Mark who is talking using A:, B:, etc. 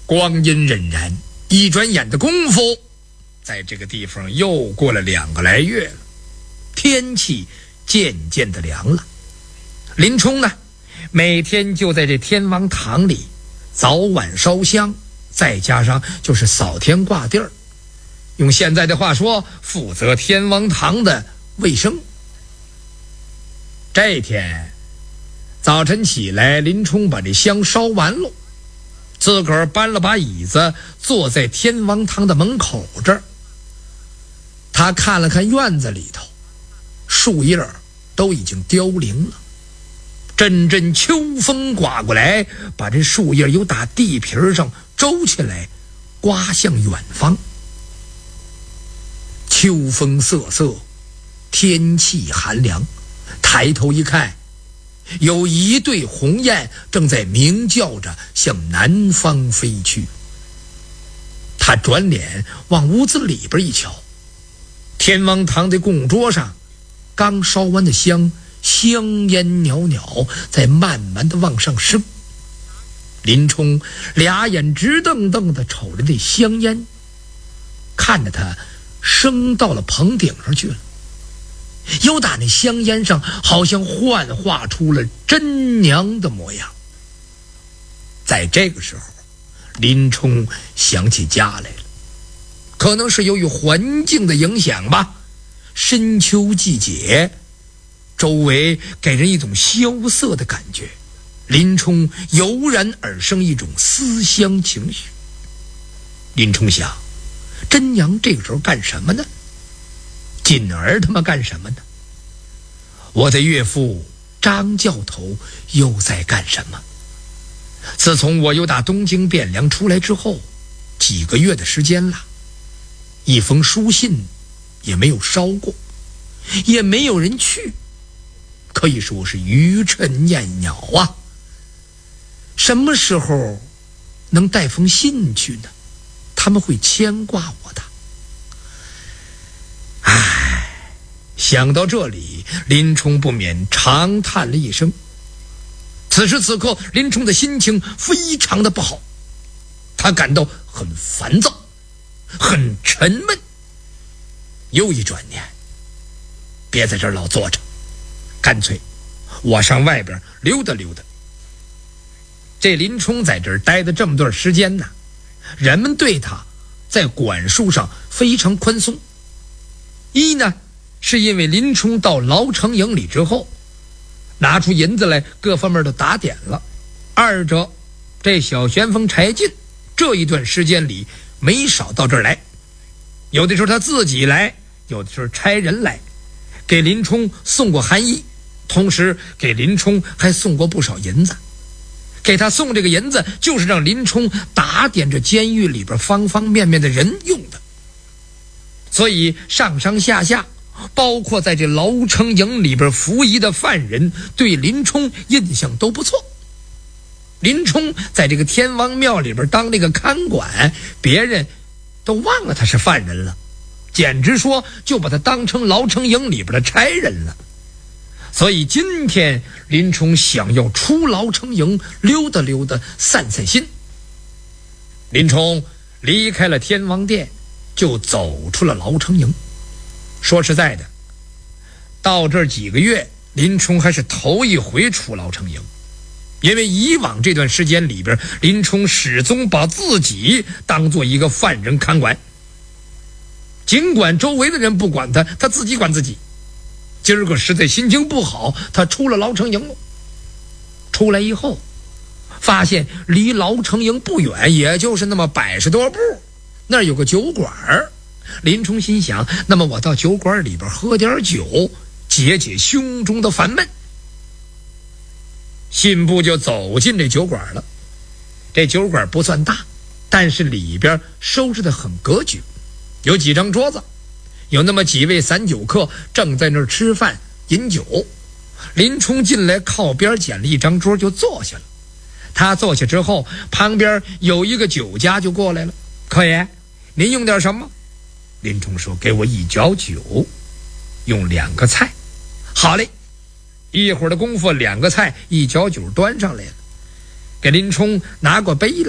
A: 光阴荏苒，一转眼的功夫，在这个地方又过了2个来月了，天气渐渐的凉了。林冲呢，每天就在这天王堂里早晚烧香，再加上就是扫天挂地儿，用现在的话说，负责天王堂的卫生。这天早晨起来，林冲把这香烧完了，自个儿搬了把椅子坐在天王堂的门口这儿。他看了看院子里头，树叶都已经凋零了，阵阵秋风刮过来，把这树叶由打地皮上周起来，刮向远方。秋风瑟瑟，天气寒凉，抬头一看，有一对鸿雁正在鸣叫着向南方飞去。他转脸往屋子里边一瞧，天王堂的供桌上刚烧完的香，香烟袅袅，在慢慢的往上升。林冲俩眼直瞪瞪的瞅着那香烟，看着他升到了棚顶上去了，又打那香烟上好像幻化出了真娘的模样。在这个时候，林冲想起家来了，可能是由于环境的影响吧，深秋季节，周围给人一种萧瑟的感觉，林冲油然而生一种思乡情绪。林冲想，真娘这个时候干什么呢？锦儿他妈干什么呢？我的岳父张教头又在干什么？自从我又打东京汴梁出来之后，几个月的时间了，一封书信也没有烧过，也没有人去，可以说是愚蠢燕鸟啊！什么时候能带封信去呢？他们会牵挂我的。唉，想到这里，林冲不免长叹了一声。此时此刻，林冲的心情非常的不好，他感到很烦躁，很沉闷。又一转念，别在这儿老坐着，干脆我上外边溜达溜达。这林冲在这儿待的这么段时间呢，人们对他在管束上非常宽松。一呢，是因为林冲到牢城营里之后，拿出银子来，各方面都打点了；二者，这小旋风柴进这一段时间里没少到这儿来，有的时候他自己来，有的时候差人来，给林冲送过寒衣，同时给林冲还送过不少银子。给他送这个银子，就是让林冲打点这监狱里边方方面面的人用的。所以上上下下，包括在这牢城营里边服役的犯人，对林冲印象都不错。林冲在这个天王庙里边当这个看管，别人都忘了他是犯人了，简直说就把他当成牢城营里边的差人了。所以今天林冲想要出牢城营溜达溜达，散散心。林冲离开了天王殿，就走出了牢城营。说实在的，到这几个月，林冲还是头一回出牢城营，因为以往这段时间里边，林冲始终把自己当做一个犯人看管，尽管周围的人不管他，他自己管自己。今儿个实在心情不好，他出了牢城营了。出来以后，发现离牢城营不远，也就是那么100多步，那儿有个酒馆。林冲心想，那么我到酒馆里边喝点酒，解解胸中的烦闷。信步就走进这酒馆了。这酒馆不算大，但是里边收拾得很格局，有几张桌子，有那么几位散酒客正在那儿吃饭饮酒。林冲进来靠边捡了一张桌就坐下了。他坐下之后，旁边有一个酒家就过来了：“客爷，您用点什么？”林冲说：“给我1角酒，用2个菜。”好嘞，一会儿的功夫，2个菜1角酒端上来了，给林冲拿过杯来。